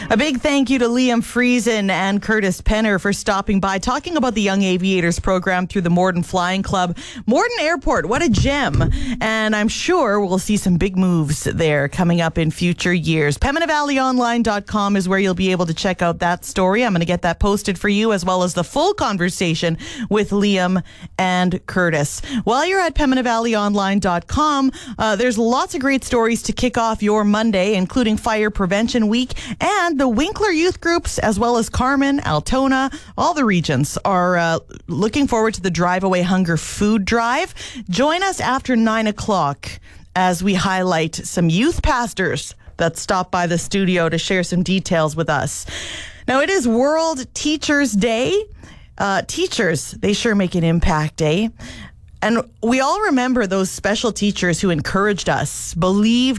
A big thank you to Liam Friesen and Curtis Penner for stopping by, talking about the Young Aviators program through the Morden Flying Club. Morden Airport, what a gem. And I'm sure we'll see some big moves there coming up in future years. PembinaValleyOnline.com is where you'll be able to check out that story. I'm going to get that posted for you, as well as the full conversation with Liam and Curtis. While you're at PembinaValleyOnline.com, there's lots of great stories to kick off your Monday, including Fire Prevention Week, and the Winkler Youth Groups, as well as Carmen, Altona, all the regions are looking forward to the Drive Away Hunger food drive. Join us after 9 o'clock as we highlight some youth pastors that stop by the studio to share some details with us. Now, it is World Teachers Day. Teachers, they sure make an impact, eh? And we all remember those special teachers who encouraged us, believed